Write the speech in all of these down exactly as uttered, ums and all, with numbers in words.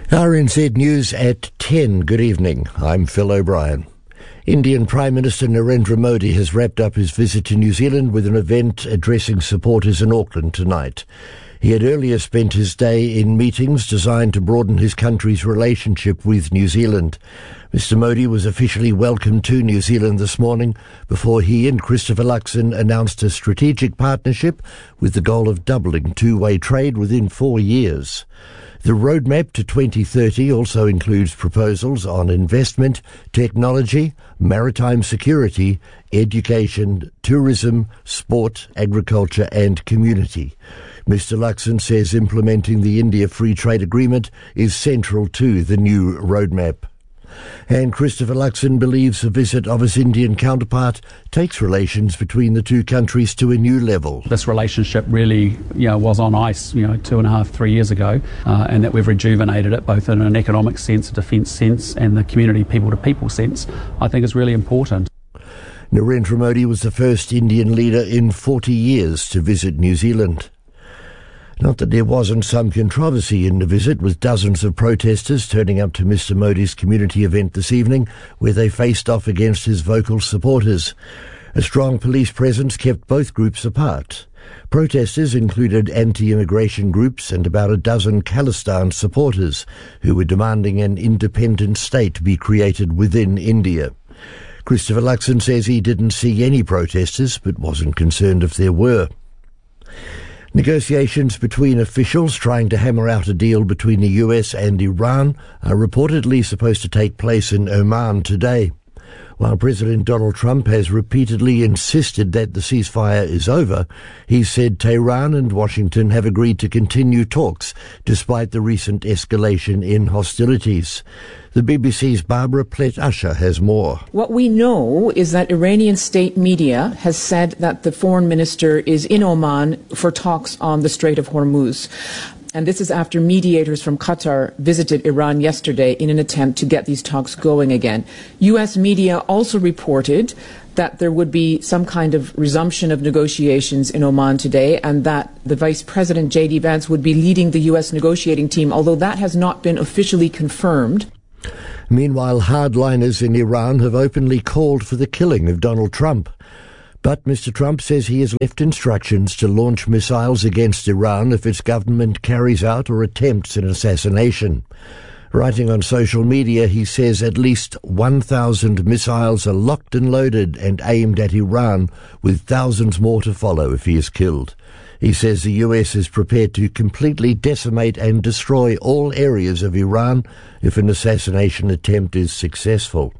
R N Z News at ten. Good evening. I'm Phil O'Brien. Indian Prime Minister Narendra Modi has wrapped up his visit to New Zealand with an event addressing supporters in Auckland tonight. He had earlier spent his day in meetings designed to broaden his country's relationship with New Zealand. Mister Modi was officially welcomed to New Zealand this morning before he and Christopher Luxon announced a strategic partnership with the goal of doubling two-way trade within four years. The roadmap to twenty thirty also includes proposals on investment, technology, maritime security, education, tourism, sport, agriculture and community. Mister Luxon says implementing the India Free Trade Agreement is central to the new roadmap. And Christopher Luxon believes the visit of his Indian counterpart takes relations between the two countries to a new level. This relationship really, you know, was on ice, you know, two and a half, three years ago, uh, and that we've rejuvenated it both in an economic sense, a defence sense, and the community people-to-people sense, I think is really important. Narendra Modi was the first Indian leader in forty years to visit New Zealand. Not that there wasn't some controversy in the visit, with dozens of protesters turning up to Mister Modi's community event this evening, where they faced off against his vocal supporters. A strong police presence kept both groups apart. Protesters included anti-immigration groups and about a dozen Khalistan supporters, who were demanding an independent state be created within India. Christopher Luxon says he didn't see any protesters, but wasn't concerned if there were. Negotiations between officials trying to hammer out a deal between the U S and Iran are reportedly supposed to take place in Oman today. While President Donald Trump has repeatedly insisted that the ceasefire is over, he said Tehran and Washington have agreed to continue talks despite the recent escalation in hostilities. The B B C's Barbara Plett-Usher has more. What we know is that Iranian state media has said that the foreign minister is in Oman for talks on the Strait of Hormuz. And this is after mediators from Qatar visited Iran yesterday in an attempt to get these talks going again. U S media also reported that there would be some kind of resumption of negotiations in Oman today, and that the Vice President J D Vance would be leading the U S negotiating team, although that has not been officially confirmed. Meanwhile, hardliners in Iran have openly called for the killing of Donald Trump. But Mister Trump says he has left instructions to launch missiles against Iran if its government carries out or attempts an assassination. Writing on social media, he says at least one thousand missiles are locked and loaded and aimed at Iran, with thousands more to follow if he is killed. He says the U S is prepared to completely decimate and destroy all areas of Iran if an assassination attempt is successful.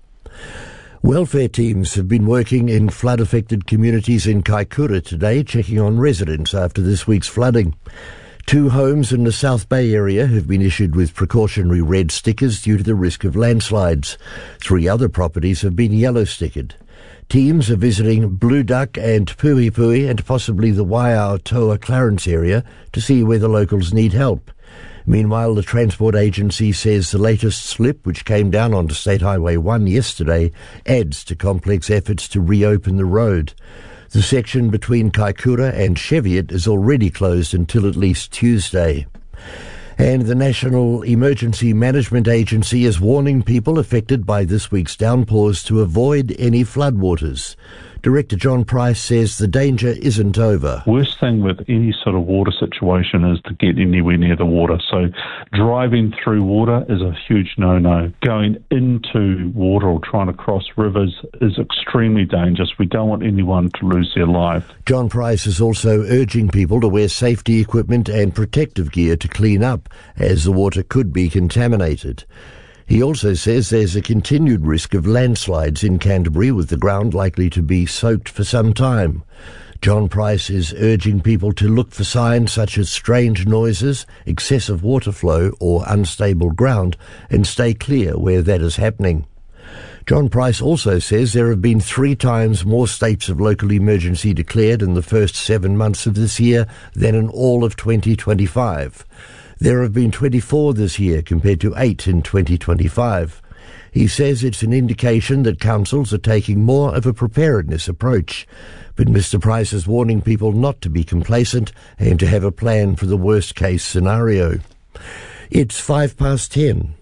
Welfare teams have been working in flood-affected communities in Kaikoura today, checking on residents after this week's flooding. Two homes in the South Bay area have been issued with precautionary red stickers due to the risk of landslides. Three other properties have been yellow-stickered. Teams are visiting Blue Duck and Pui Pui and possibly the Waiao-Toa Clarence area to see where the locals need help. Meanwhile, the Transport Agency says the latest slip, which came down onto State Highway one yesterday, adds to complex efforts to reopen the road. The section between Kaikoura and Cheviot is already closed until at least Tuesday. And the National Emergency Management Agency is warning people affected by this week's downpours to avoid any floodwaters. Director John Price says the danger isn't over. Worst thing with any sort of water situation is to get anywhere near the water. So driving through water is a huge no-no. Going into water or trying to cross rivers is extremely dangerous. We don't want anyone to lose their life. John Price is also urging people to wear safety equipment and protective gear to clean up, as the water could be contaminated. He also says there's a continued risk of landslides in Canterbury, with the ground likely to be soaked for some time. John Price is urging people to look for signs such as strange noises, excessive water flow or unstable ground, and stay clear where that is happening. John Price also says there have been three times more states of local emergency declared in the first seven months of this year than in all of twenty twenty-five. There have been twenty-four this year compared to eight in twenty twenty-five. He says it's an indication that councils are taking more of a preparedness approach. But Mister Price is warning people not to be complacent and to have a plan for the worst-case scenario. It's five past ten.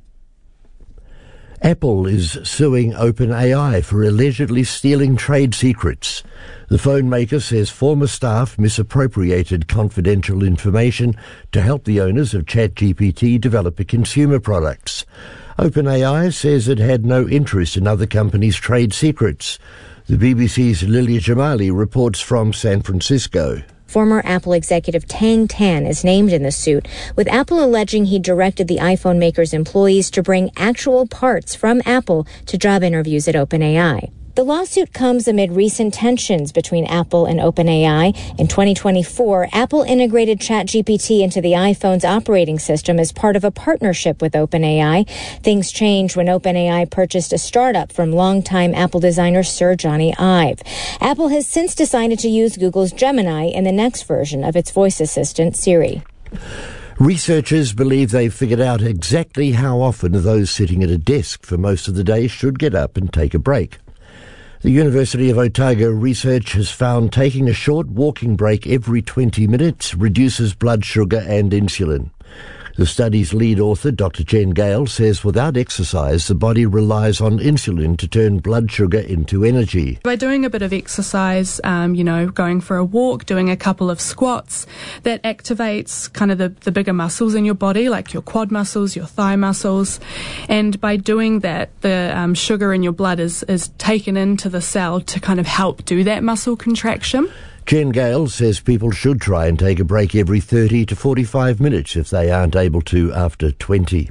Apple is suing OpenAI for allegedly stealing trade secrets. The phone maker says former staff misappropriated confidential information to help the owners of ChatGPT develop consumer products. OpenAI says it had no interest in other companies' trade secrets. The B B C's Lilia Jamali reports from San Francisco. Former Apple executive Tang Tan is named in the suit, with Apple alleging he directed the iPhone maker's employees to bring actual parts from Apple to job interviews at OpenAI. The lawsuit comes amid recent tensions between Apple and OpenAI. In twenty twenty-four, Apple integrated ChatGPT into the iPhone's operating system as part of a partnership with OpenAI. Things changed when OpenAI purchased a startup from longtime Apple designer Sir Johnny Ive. Apple has since decided to use Google's Gemini in the next version of its voice assistant, Siri. Researchers believe they've figured out exactly how often those sitting at a desk for most of the day should get up and take a break. The University of Otago research has found taking a short walking break every twenty minutes reduces blood sugar and insulin. The study's lead author, Doctor Jen Gale, says without exercise, the body relies on insulin to turn blood sugar into energy. By doing a bit of exercise, um, you know, going for a walk, doing a couple of squats, that activates kind of the, the bigger muscles in your body, like your quad muscles, your thigh muscles. And by doing that, the um, sugar in your blood is, is taken into the cell to kind of help do that muscle contraction. Jen Gale says people should try and take a break every thirty to forty-five minutes if they aren't able to after twenty.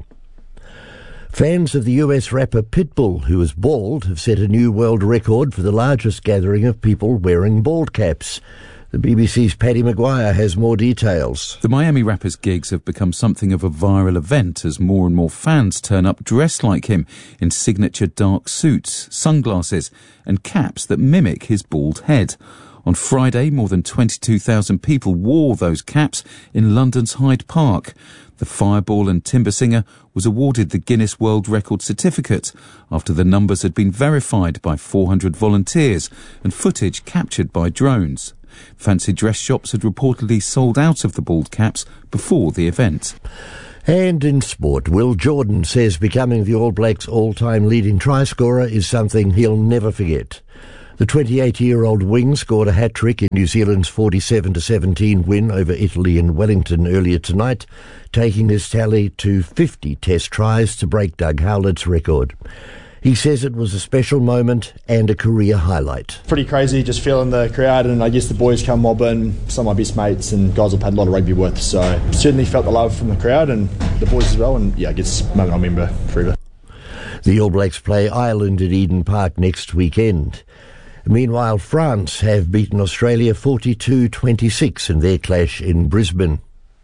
Fans of the U S rapper Pitbull, who is bald, have set a new world record for the largest gathering of people wearing bald caps. The B B C's Paddy Maguire has more details. The Miami rapper's gigs have become something of a viral event as more and more fans turn up dressed like him in signature dark suits, sunglasses and caps that mimic his bald head. On Friday, more than twenty-two thousand people wore those caps in London's Hyde Park. The Fireball and Timber singer was awarded the Guinness World Record certificate after the numbers had been verified by four hundred volunteers and footage captured by drones. Fancy dress shops had reportedly sold out of the bald caps before the event. And in sport, Will Jordan says becoming the All Blacks' all-time leading try scorer is something he'll never forget. The twenty-eight-year-old wing scored a hat-trick in New Zealand's forty-seven to seventeen win over Italy in Wellington earlier tonight, taking his tally to fifty test tries to break Doug Howlett's record. He says it was a special moment and a career highlight. Pretty crazy, just feeling the crowd, and I guess the boys come mobbing, some of my best mates and guys I've played a lot of rugby with, so certainly felt the love from the crowd and the boys as well, and yeah, I guess a moment I'll remember forever. The All Blacks play Ireland at Eden Park next weekend. Meanwhile, France have beaten Australia forty-two twenty-six in their clash in Brisbane.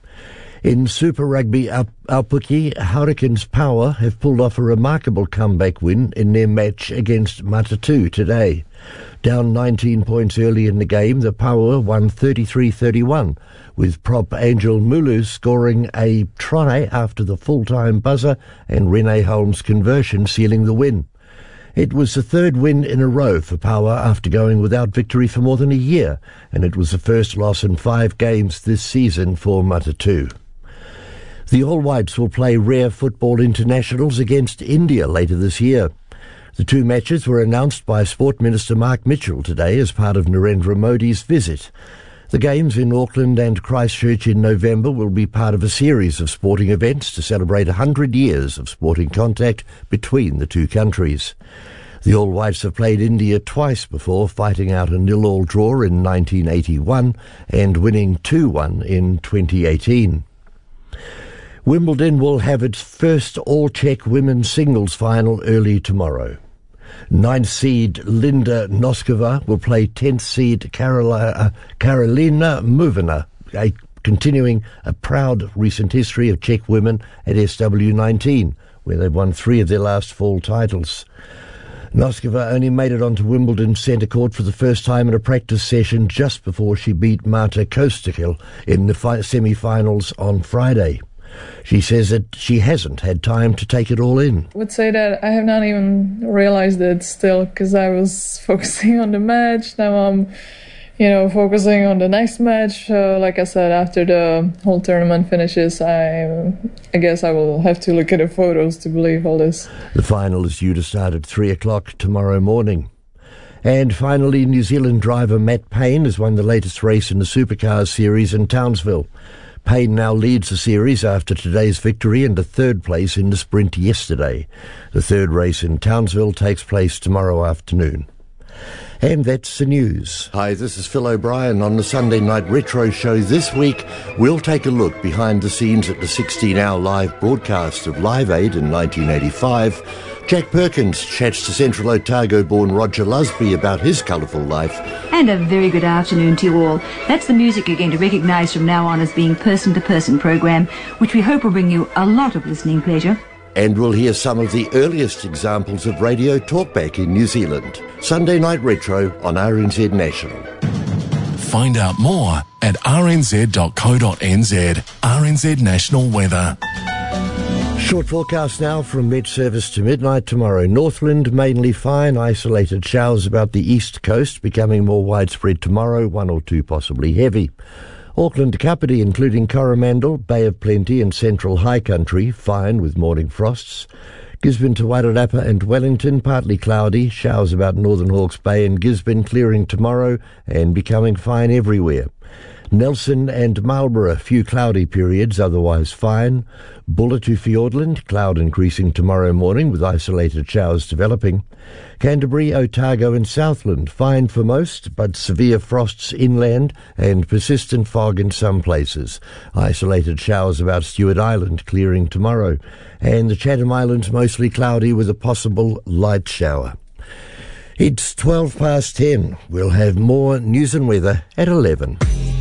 In Super Rugby Aupiki, Hurricanes Power have pulled off a remarkable comeback win in their match against Matatu today. Down nineteen points early in the game, the Power won thirty-three thirty-one, with prop Angel Mulu scoring a try after the full-time buzzer and Rene Holmes' conversion sealing the win. It was the third win in a row for Power after going without victory for more than a year, and it was the first loss in five games this season for Matatu. The All Whites will play rare football internationals against India later this year. The two matches were announced by Sport Minister Mark Mitchell today as part of Narendra Modi's visit. The games in Auckland and Christchurch in November will be part of a series of sporting events to celebrate one hundred years of sporting contact between the two countries. The All Whites have played India twice before, fighting out a nil-all draw in nineteen eighty-one and winning two one in twenty eighteen. Wimbledon will have its first all-Czech women's singles final early tomorrow. Ninth seed Linda Noskova will play tenth seed Karolina, Karolina Muvina, a, continuing a proud recent history of Czech women at S W nineteen, where they've won three of their last four titles. Noskova only made it onto Wimbledon's centre court for the first time in a practice session just before she beat Marta Kostikil in the fi- semi-finals on Friday. She says that she hasn't had time to take it all in. I would say that I have not even realized it still, because I was focusing on the match. Now I'm you know, focusing on the next match. Uh, like I said, after the whole tournament finishes, I, I guess I will have to look at the photos to believe all this. The final is due to start at three o'clock tomorrow morning. And finally, New Zealand driver Matt Payne has won the latest race in the Supercars series in Townsville. Payne now leads the series after today's victory and a third place in the sprint yesterday. The third race in Townsville takes place tomorrow afternoon. And that's the news. Hi, this is Phil O'Brien on the Sunday Night Retro Show. This week, we'll take a look behind the scenes at the sixteen-hour live broadcast of Live Aid in nineteen eighty-five. Jack Perkins chats to Central Otago-born Roger Lusby about his colourful life. And a very good afternoon to you all. That's the music you're going to recognise from now on as being person-to-person program, which we hope will bring you a lot of listening pleasure. And we'll hear some of the earliest examples of radio talkback in New Zealand. Sunday Night Retro on R N Z National. Find out more at r n z dot co dot n z. R N Z National Weather. Short forecast now from mid-service to midnight tomorrow. Northland mainly fine, isolated showers about the east coast, becoming more widespread tomorrow, one or two possibly heavy. Auckland to Kapiti, including Coromandel, Bay of Plenty and Central High Country, fine with morning frosts. Gisborne to Wairarapa and Wellington, partly cloudy, showers about Northern Hawke's Bay and Gisborne clearing tomorrow and becoming fine everywhere. Nelson and Marlborough, few cloudy periods, otherwise fine. Buller to Fiordland, cloud increasing tomorrow morning with isolated showers developing. Canterbury, Otago and Southland, fine for most, but severe frosts inland and persistent fog in some places. Isolated showers about Stewart Island clearing tomorrow. And the Chatham Islands mostly cloudy with a possible light shower. It's twelve past ten. We'll have more news and weather at eleven.